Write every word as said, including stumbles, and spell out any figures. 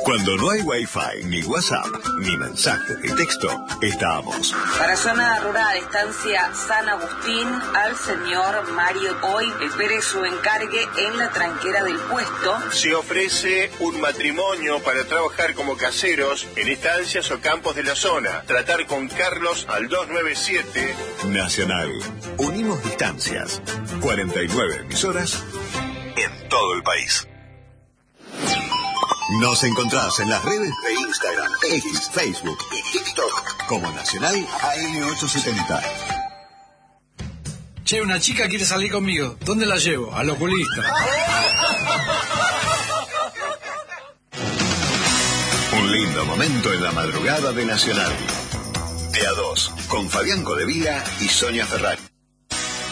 Cuando no hay Wi-Fi, ni WhatsApp, ni mensajes de texto, estamos. Para zona rural, estancia San Agustín, al señor Mario Hoy espere su encargue en la tranquera del puesto. Se ofrece un matrimonio para trabajar como caseros en estancias o campos de la zona. Tratar con Carlos al dos nueve siete. Nacional. Unimos distancias. cuarenta y nueve emisoras en todo el país. Nos encontrás en las redes de Instagram, X, Facebook y TikTok como Nacional A M ochocientos setenta. Che, una chica quiere salir conmigo. ¿Dónde la llevo? Al oculista. Un lindo momento en la madrugada de Nacional. De a dos, con Fabián Codevila y Sonia Ferrari.